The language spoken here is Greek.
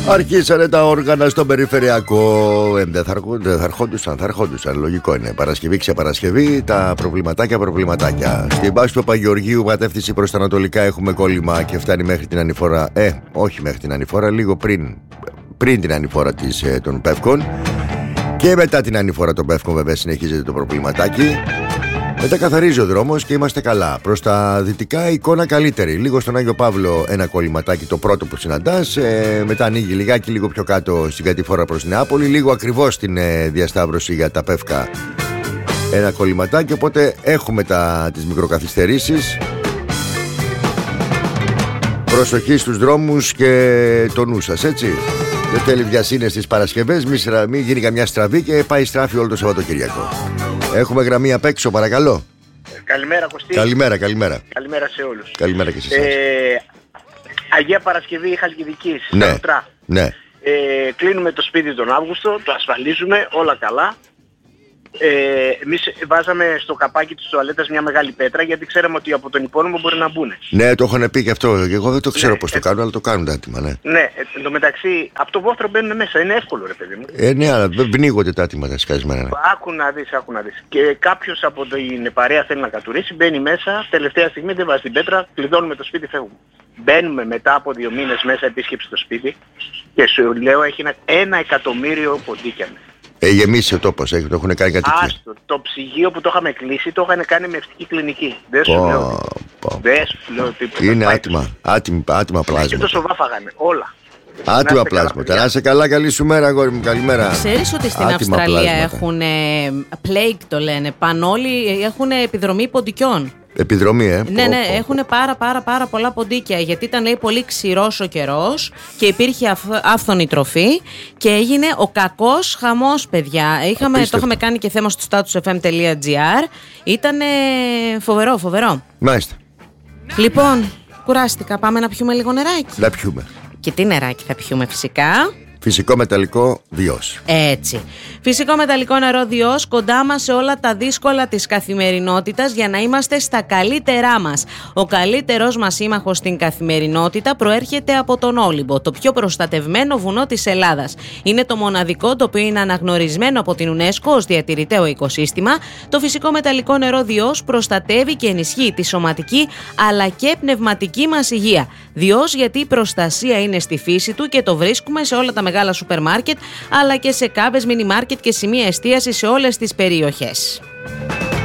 Αρχίσανε τα όργανα στο περιφερειακό. Δεν θα ερχόντουσαν. Λογικό είναι. Παρασκευή ξεπαρασκευή, τα προβληματάκια. Στην Πάση του Παπαγεωργίου, κατεύθυνση προς τα ανατολικά, έχουμε κόλλημα και φτάνει μέχρι την ανηφόρα. Όχι μέχρι την ανηφόρα, λίγο πριν την ανηφόρα των Πεύκων. Και μετά την ανηφόρα των Πεύκων, βέβαια, συνεχίζεται το προβληματάκι. Μετά καθαρίζει ο δρόμος και είμαστε καλά. Προς τα δυτικά η εικόνα καλύτερη. Λίγο στον Άγιο Παύλο ένα κολληματάκι, το πρώτο που συναντάς. Μετά ανοίγει λιγάκι, λίγο πιο κάτω στην κατηφόρα προς Νεάπολη. Λίγο ακριβώς στην διασταύρωση για τα Πεύκα ένα κολληματάκι. Οπότε έχουμε τις μικροκαθυστερήσεις. Προσοχή στους δρόμους και το νου σας, έτσι. Δεν θέλει βιασύνες στις Παρασκευές. Μην γίνει καμιά στραβή και πάει στράφη όλο το Σαββατοκύριακο. Έχουμε γραμμή απ' έξω, παρακαλώ. Καλημέρα, Κωστή. Καλημέρα. Καλημέρα σε όλους. Καλημέρα και σε εσάς. Αγία Παρασκευή Χαλκιδικής. Ναι. Κλείνουμε το σπίτι τον Αύγουστο, το ασφαλίζουμε, όλα καλά. Εμείς βάζαμε στο καπάκι της τουαλέτας μια μεγάλη πέτρα, γιατί ξέραμε ότι από τον υπόνομο μπορεί να μπουν. Ναι, το έχουν πει και αυτό. Εγώ δεν το ξέρω πώς το κάνουν, αλλά το κάνουν άτομα, ναι. Ναι, εν τω μεταξύ από το βόθρο μπαίνουν μέσα. Είναι εύκολο, ρε παιδί μου. Ναι, αλλά δεν πνίγονται τα άτομα σκασμένα. Ναι. Άκου να δεις. Και κάποιος από την παρέα θέλει να κατουρίσει, μπαίνει μέσα, τελευταία στιγμή δεν βάζει την πέτρα, κλειδώνουμε το σπίτι, φεύγουμε. Μπαίνουμε μετά από 2 μήνες μέσα επίσκεψη στο σπίτι και σου λέω έχει 1 εκατομμύριο ποντίκια. Γεμίσει ο τόπος, το έχουν κάνει κατοικία. Άστο, το ψυγείο που το είχαμε κλείσει το είχαν κάνει με ευτική κλινική. Δεν σου λέω τίποτα. Είναι άτιμα πλάσματα. Και το σοβά φάγανε, όλα. Άτιμα πλάσματα. Να είσαι καλά, καλή σου μέρα, αγόρι μου, καλημέρα. Ξέρεις ότι στην Αυστραλία έχουν plague, το λένε, πανόλοι έχουν επιδρομή ποντικιών. Επιδρομή, Ναι, έχουν πάρα πολλά ποντίκια. Γιατί ήταν, λέει, πολύ ξηρός ο καιρός και υπήρχε άφθονη τροφή και έγινε ο κακός χαμός, παιδιά. Το είχαμε κάνει και θέμα στο statusfm.gr. Ήταν φοβερό. Μάλιστα. Λοιπόν, κουράστηκα. Πάμε να πιούμε λίγο νεράκι. Να πιούμε. Και τι νεράκι θα πιούμε, φυσικά? Φυσικό μεταλλικό Διός. Έτσι. Φυσικό μεταλλικό νερό Διός, κοντά μας σε όλα τα δύσκολα της καθημερινότητας για να είμαστε στα καλύτερά μας. Ο καλύτερος μας σύμμαχος στην καθημερινότητα προέρχεται από τον Όλυμπο, το πιο προστατευμένο βουνό της Ελλάδας. Είναι το μοναδικό, το οποίο είναι αναγνωρισμένο από την UNESCO ως διατηρηταίο οικοσύστημα. Το φυσικό μεταλλικό νερό Διός προστατεύει και ενισχύει τη σωματική αλλά και πνευματική μας υγεία. Διός, γιατί η προστασία είναι στη φύση του και το βρίσκουμε σε όλα τα μεγάλα σούπερ μάρκετ αλλά και σε κάμπες, μίνι μάρκετ και σημεία εστίασης σε όλες τις περιοχές.